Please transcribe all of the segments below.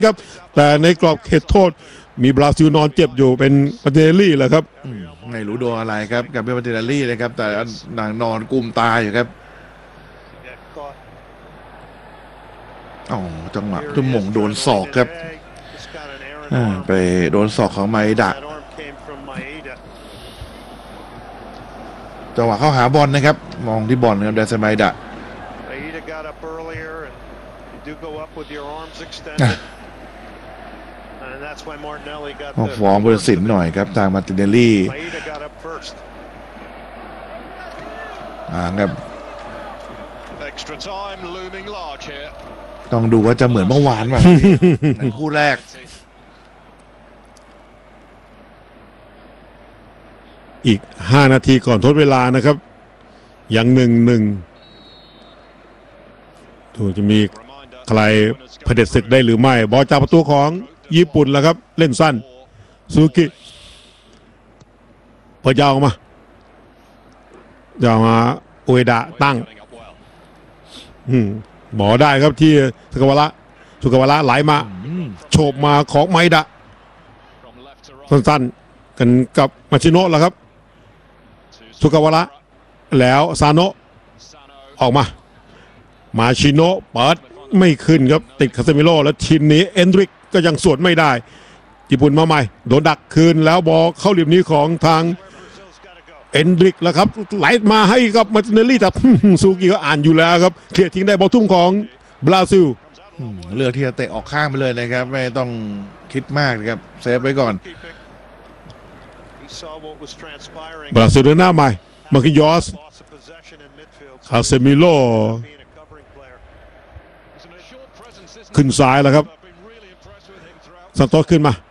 ครับแต่ในกรอบเขตโทษมีบราซิลนอนเจ็บอยู่เป็นมาร์ติเนลลี่แหละครับไม่รู้โดนอะไรครับกับมาร์ติเนลลี่นะครับแต่นอนกุมตาอยู่ครับจังหวะทุ่มหม่งโดนศอกครับไปโดนศอกของไมดะจังหวะเข้าหาบอลนะครับมองที่บอลนะครับเดซไมดะฟ้องบริสินหน่อยครับทางมาร์ติเนลลี่ครับต้องดูว่าจะเหมือนเมื่อวานแบบในคู่แรกอีก5 นาทีก่อนทดเวลานะครับยัง1-1ดูจะมีใครเผด็จศึกได้หรือไม่บอลจากประตูของญี่ปุ่นแล้วครับเล่นสั้นซูกิเปิดยาวมาอุเอดะตั้งหมอได้ครับที่สุกาวาระไหลมาโฉบมาของไมดะสั้นๆกันกับมาชิโนะแล้วครับสุกาวาระแล้วซาโนะออกมาชิโนะเปิดไม่ขึ้นครับติดคาเซมิโร่แล้วทีมนี้เอนดริกก็ยังสวนไม่ได้ญี่ปุ่นมาใหม่โดนดักคืนแล้วบอลเข้าเหลี่ยมนี้ของทางเอนดริกแล้วครับไหลมาให้กับมาร์ติเนลลี่แต่ซูกิก็อ่านอยู่แล้วครับเคลียร์ทิ้งได้บอลทุ่มของบราซิลเลือกที่จะเตะออกข้างไปเลยนะครับไม่ต้องคิดมากนะครับเซฟไว้ก่อนบราซิลเดินหน้าใหม่มาคิยอสคาเซมิโร่ขึ้นซ้ายแล้วครับซันโตสขึ้นมา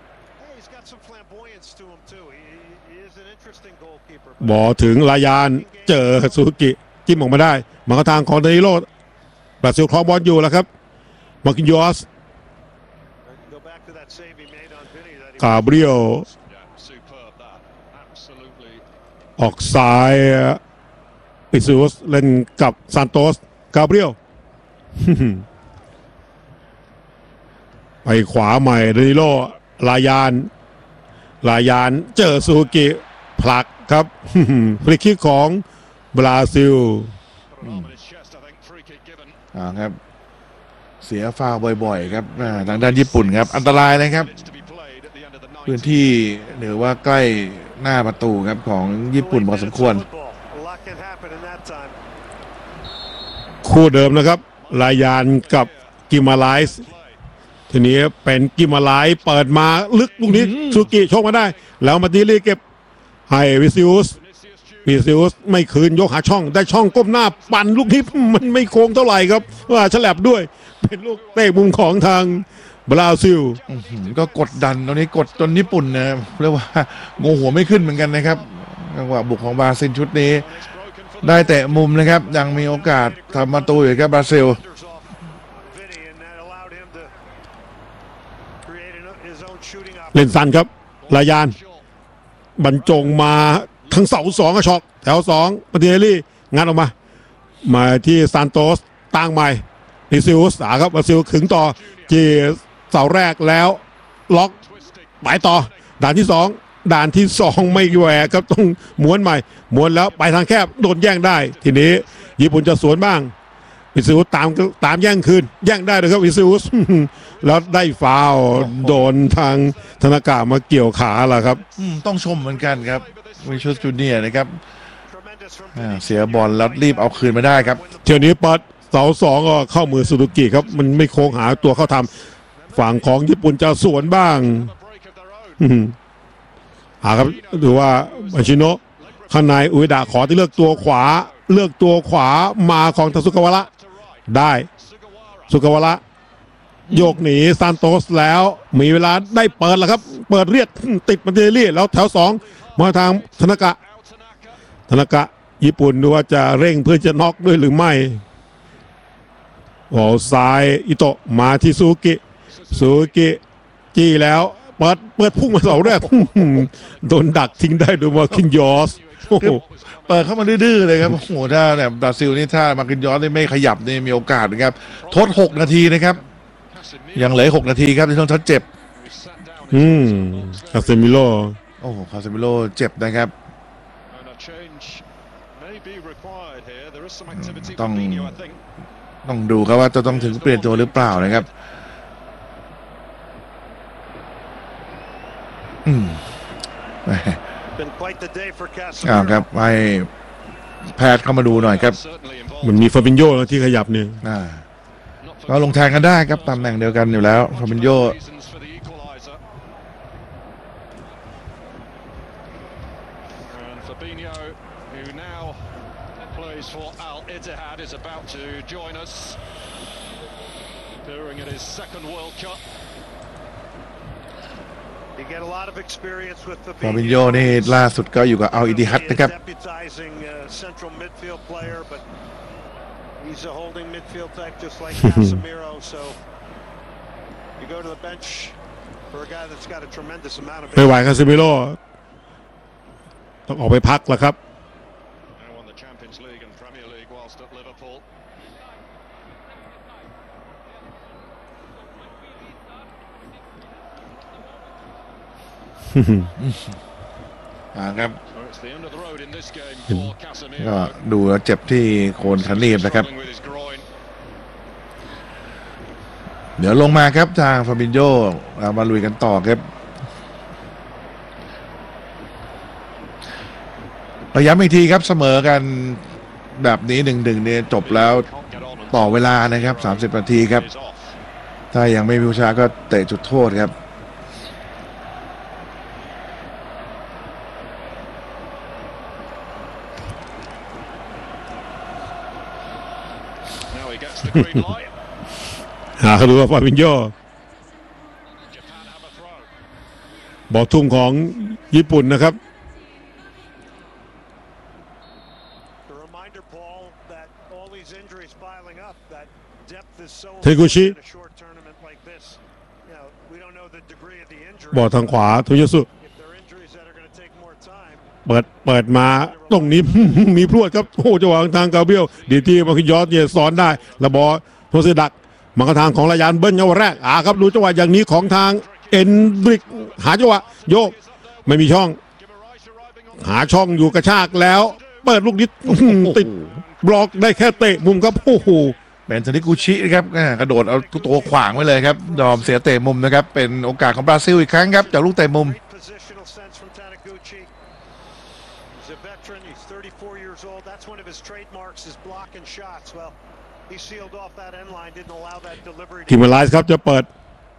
บอลถึงลายานเจอซูกิจิ้มออกมาได้มาทางของเดนิโลบราซิลครองบอลอยู่แล้วครับมาคิยอสกาเบรียลออกซ้ายปิซูสเล่นกับซานโตสกาเบรียลไปขวาใหม่เดนิโลลายานเจอซูกิผลักครับฟรีคิกของบราซิลครับเสียฟาวบ่อยๆครับทางด้านญี่ปุ่นครับอันตรายนะครับพื้นที่หรือว่าใกล้หน้าประตูครับของญี่ปุ่นพอสมควรคู่เดิมนะครับลายานกับกิมาไลส์ทีนี้เป็นกิมาไลส์เปิดมาลึกลูกนี้ซูกิโชคมาได้แล้วมาติลีเก็บให้วิซิอุสไม่คืนยกหาช่องได้ช่องก้มหน้าปั่นลูกนี้มันไม่โค้งเท่าไหร่ครับว่าฉลับด้วยเป็นลูกเตะมุมของทางบราซิลก็กดดันตอนนี้กดจนญี่ปุ่นนะเรียกว่าโงหัวไม่ขึ้นเหมือนกันนะครับจังหวะบุกของบราซิลชุดนี้ได้เตะมุมนะครับยังมีโอกาสทำประตูอยู่ครับบราซิลเล่นสั้นครับลายานบรรจงมาทั้งเสา2ก็ช็อกแถว2มาติเนลลี่งัดออกมาที่ซานโตสตั้งใหม่วิซิอุสครับบราซิลขึงต่อที่เสาแรกแล้วล็อกไปต่อด่านที่2ไม่แหวกครับต้องม้วนใหม่ม้วนแล้วไปทางแคบโดนแย่งได้ทีนี้ญี่ปุ่นจะสวนบ้างวิซิอุสตามแย่งคืนแย่งได้เลยครับวิซิอุสแล้วได้ฟาวโดนทางธนากะมาเกี่ยวขาล่ะครับต้องชมเหมือนกันครับวิชุสจูเนียร์นะครับเสียบอลแล้วรีบเอาคืนมาได้ครับเที่ยวนี้ปัดเสา2ก็เข้ามือซูซูกิครับมันไม่โค้งหาตัวเข้าทำฝั่งของญี่ปุ่นจะสวนบ้างครับดูว่ามาชิโนะข้างในอุเอดะขอที่เลือกตัวขวามาของทาซุกาวาระได้สุกาวาระโยกหนีซานโตสแล้วมีเวลาได้เปิดแล้วครับเปิดเรียดติดมาเดลี่แล้วแถว2มาทางธนากะญี่ปุ่นดูว่าจะเร่งเพื่อจะน็อกด้วยหรือไม่ซ้ายอิโตะมาที่ซูกิจี้แล้วเปิดพุ่งมาเสาแรกโดนดักทิ้งได้โดยมาคินยอสเปิดเข้ามาดื้อๆเลยครับโอ้โหถ้าแบบบราซิลนี่ถ้ามาคินยอสไม่ขยับนี่มีโอกาสนะครับทด6 นาทีนะครับยังเหลือ6 นาทีครับที่ต้องทดเจ็บคาเซมิโลโอ้คาเซมิโลเจ็บนะครับต้องดูครับว่าจะต้องถึงเปลี่ยนตัวหรือเปล่านะครับครับให้แพทย์เข้ามาดูหน่อยครับมันมีฟาบินโญ่ที่ขยับเนี่ยก็ลงแทงกันได้ครับตำแหน่งเดียวกันอยู่แล้วฟาบินโญ่ฟาบินโญ่นี่ล่าสุดก็อยู่กับอัลอิติฮัดนะครับ He's a holding midfield type just like Casemiro, so you go to the bench for a guy that's got a tremendous amount of ไม่ไหวคาเซมิโลต้องออกไปพักแล้วครับครับก็ดูแล้วเจ็บที่โคนขาหนีบนะครับเดี๋ยวลงมาครับทางฟาบินโญ่เรามาลุยกันต่อครับระยะอีกทีครับเสมอกันแบบนี้1-1เนี่ยจบแล้วต่อเวลานะครับ30 นาทีครับถ้ายังไม่มีผู้ชนะก็เตะจุดโทษครับเขาดูว่าฟาบินโญ่บอลทุ่มของญี่ปุ่นนะครับเทกุชิบอลทางขวาทุยสุเปิดมาตรงนี้ มีพรวดครับโอ้จังหวะทางกาเบียลดีที่มาคิยอสเนี่ยสอนได้แล้วบอลโทเซดักมังกรทางของรายานเบิ้ลเอาแรกครับดูจังหวะอย่างนี้ของทางเอ็นบริกหาจังหวะโยกไม่มีช่องหาช่องอยู่กระชากแล้วเปิดลูกนิดติดบล็อกได้แค่เตะมุมครับโอ้โหเป็นทานิกุชินะครับกระโดดเอาตัวขวางไว้เลยครับยอมเสียเตะมุมนะครับเป็นโอกาสของบราซิลอีกครั้งครับจากลูกเตะมุมทีมไลน์ครับจะเปิด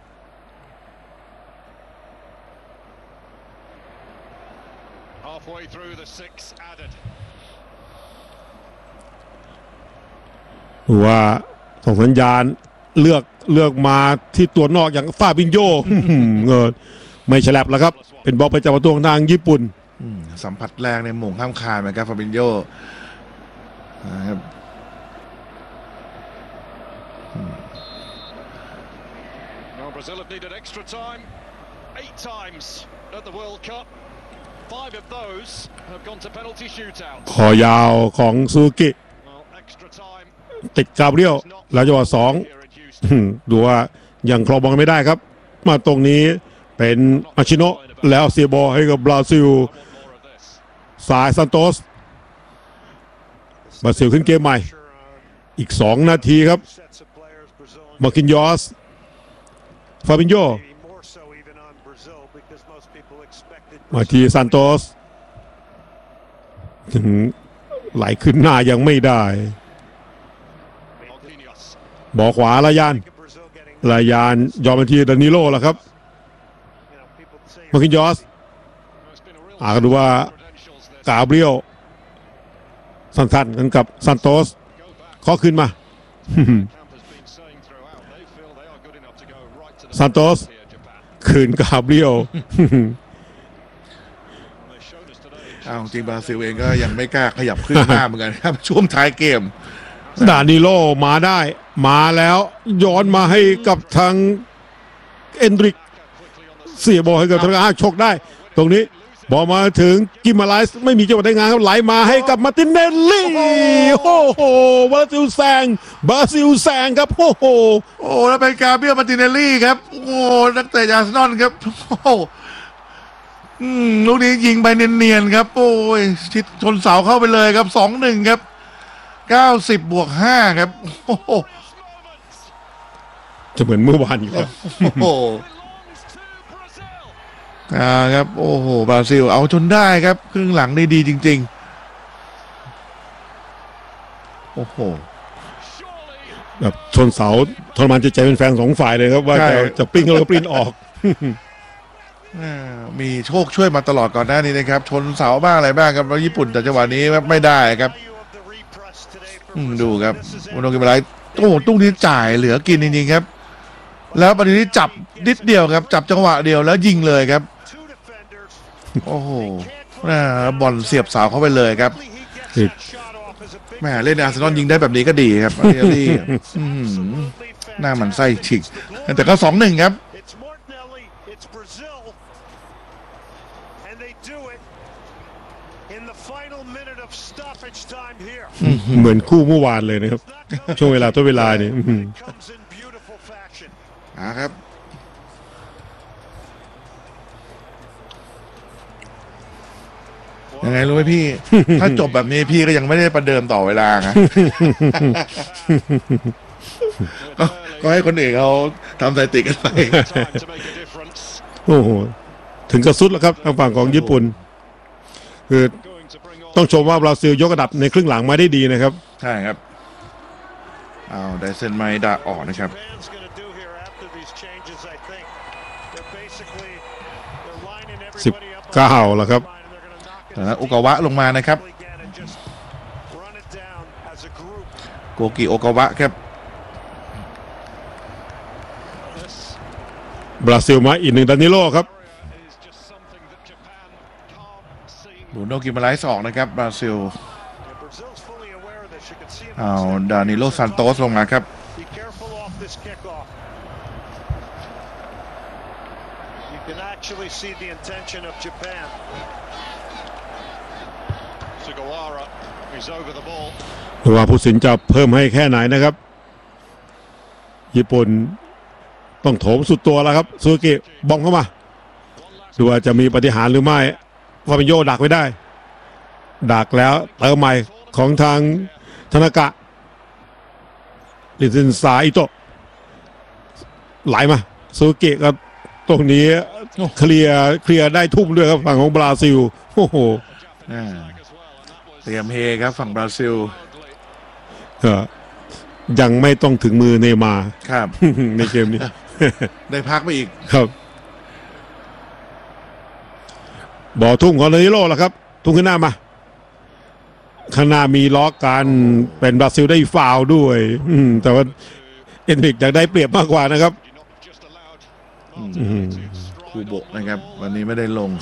ว่าส่งสัญญาณเลือกมาที่ตัวนอกอย่างฟาบินโญ่เงินไม่ฉลับแล้วครับเป็นบอลไปจากประตูทางญี่ปุ่นสัมผัสแรงในหม่งข้ามคานเหมือนกันฟาบินโญ่นะครับ Brazil have needed extra time 8 times at the World Cup. 5 of those have gone to penalty shootouts. ขอยาวของซูกิติดกาเบรียลแล้วจังหวะ2ดูว่ายังครองบอลไม่ได้ครับมาตรงนี้เป็นมาชิโนะแล้วเสียบอลให้กับบราซิลสายซันโตสบราซิลขึ้นเกมใหม่อีก2 นาทีครับมาคินยอสฟาบินโญ่มาที่ซานโตสถึงไหลขึ้นหน้ายังไม่ได้บอลขวาลายานยอมมาที่ดานิโลแล้วครับมาคินยอสก็ดูว่ากาเบรียลสั้นๆกันกับซานโตสข้อขึ้นมาซานโตสคืนกาเบรียลจริงบราซิลเองก็ยังไม่กล้าขยับขึ้นหน้าเหมือนกันครับช่วงท้ายเกมดานิโลมาได้มาแล้วย้อนมาให้กับทางเอนดริกเสียบอลให้กับทางชกได้ตรงนี้บอลมาถึงกิมาไลส์ไม่มีจังหวะได้งานครับไหลมาให้กับมาร์ตินเนลลี่โอ้โหบราซิลแซงครับโอ้โหโอ้แล้วเป็นกาเบรียลมาร์ติเนลลี่ครับโอ้นักเตะอาร์เซนอลครับโอ้ลูกนี้ยิงไปเนียนๆครับโอ้ยชิดชนเสาเข้าไปเลยครับ 2-1 ครับ90+5ครับโอ้โหจะเหมือนเมื่อวานอยู่ครับโอ้โหครับโอ้โหบราซิลเอาจนได้ครับครึ่งหลังได้ดีจริงๆโอ้โหแบบชนเสาทรมานจิตใจเป็นแฟนสองฝ่ายเลยครับว่าใช่จะปิ้งแล้วก็ปริ้นออกมีโชคช่วยมาตลอดก่อนหน้านี้นะครับชนเสาบ้างอะไรบ้างครับแล้วญี่ปุ่นแต่จังหวะนี้ไม่ได้ครับดูครับโมโนกิมาไลโอ้ตุ้งนี้จ่ายเหลือกินจริงๆครับแล้วประเด็นนี้จับนิดเดียวครับจับจังหวะเดียวแล้วยิงเลยครับโอ้โหบอลเสียบเสาเข้าไปเลยครับแม่เล่นอาร์เซนอลยิงได้แบบนี้ก็ดีครับอาร์เซนอลหน้ามันไส้ฉิกแต่ก็ 2-1 ครับเหมือนคู่เมื่อวานเลยนะครับ ช่วงเวลาตัวเวลาเนี่ยครับยังไงรู้ไหมพี่ ถ้าจบแบบนี้พี่ก็ยังไม่ได้ประเดิมต่อเวลานะก็ให้คนอื่นเขาทำสถิติกันไปโอ้โหถึงกระสุดแล้วครับทางฝั่งของญี่ปุ่นคือต้องชมว่าบราซิลยกระดับในครึ่งหลังมาได้ดีนะครับใช่ครับเอาไดเซนไมดาออกนะครับ 19แล้วครับแล้วโอกาวะลงมานะครับโกกิโอกาวะครับบราซิลมาอีกหนึ่งดานิโลครับบูโนกิมาไลส์ออกนะครับบราซิลเอาดานิโลซานโตสลงมาครับดูว่าผู้สินจะเพิ่มให้แค่ไหนนะครับญี่ปุ่นต้องโถมสุดตัวแล้วครับซูกิบอมเข้ามาดูว่าจะมีปาฏิหาริย์หรือไม่ฟาบิโยดักไว้ได้ดักแล้วเติมใหม่ของทางธนากะลิซินซาอิโตะไหลมาซูกิก็ตรงนี้เคลียร์ได้ทุ่มด้วยครับฝั่งของบราซิลโอ้โหเตรียมเฮครับฝั่งบราซิลยังไม่ต้องถึงมือเนย์มาร์ครับในเกมนี้ได้พักไปอีกครับบอลทุ่งของดานิโลล่ะครับทุ่งขึ้นหน้ามาข้างหน้ามีล็อกกันเป็นบราซิลได้ฟาวล์ด้วยแต่ว่าเอ็นริกอยากได้เปรียบมากกว่านะครับคูโบะนะครับวันนี้ไม่ได้ลง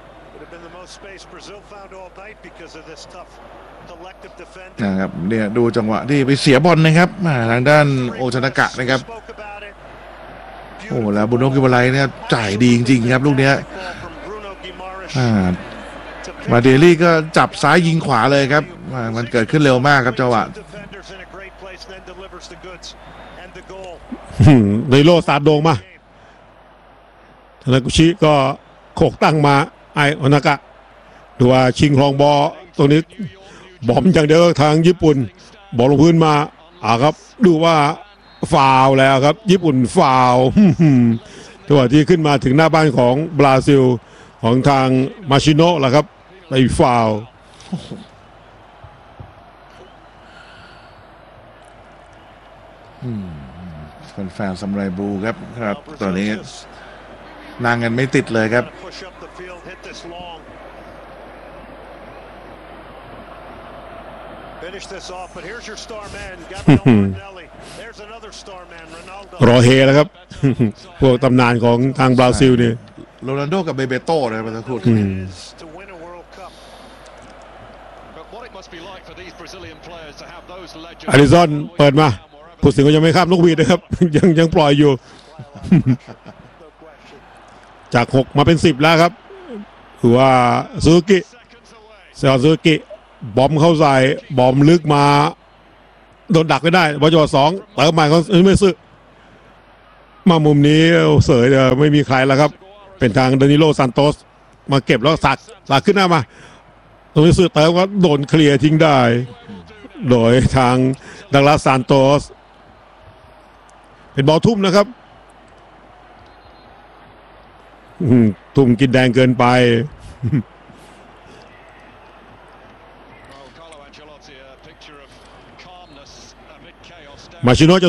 นะครับเนี่ยดูจังหวะที่ไปเสียบอลนะครับทางด้านโอชนากะนะครับโอ้แล้วบูโนกิมาไลเนี่ยจ่ายดีจริงๆครับลูกเนี้ยมาเดลี่ก็จับซ้ายยิงขวาเลยครับมันเกิดขึ้นเร็วมากครับจังหวะไดโลสาดโด่งมาธนากุชิก็โขกตั้งมาไอโอนากะดูว่าชิงครองบอลตรงนี้บอมอย่างเดียวทางญี่ปุ่นบอลลงพื้นมาครับดูว่าฟาวล์แล้วครับญี่ปุ่นฟาวล์ตัวที่ขึ้นมาถึงหน้าบ้านของบราซิลของทางมาชิโนะล่ะครับไปฟาวล์แฟนซัมไรบูครับตอนนี้นางกันไม่ติดเลยครับรอเฮแล้วครับ พวกตำนานของทางบราซิลเนี่ยโรนัลโดกับเบเบโต้เลยมาสักครู่อาริซอนเปิดมาผู้สิงก็ยังไม่ข้ามนกหวีดนะครับ ยังปล่อยอยู่ จาก6มาเป็น10แล้วครับคือว่าซูซูกิ Seconds away. เซลซูซูกิบอมเข้าใส่บอมลึกมาโดนดักไม่ได้บอลจังหวะ2เติมใหม่เขาไม่ซื้อมามุมนี้เสยเลยไม่มีใครแล้วครับเป็นทางดานิโลซานโตสมาเก็บแล้วสักขึ้นหน้ามาตรงนี้ซื้อเติมก็โดนเคลียร์ทิ้งได้โดยทางดักลาสซานโตสเป็นบอลทุ่มนะครับทุ่มกินแดงเกินไป Well, Carlo Ancelotti, a picture of calmness amid chaos. มาชิโน่จะ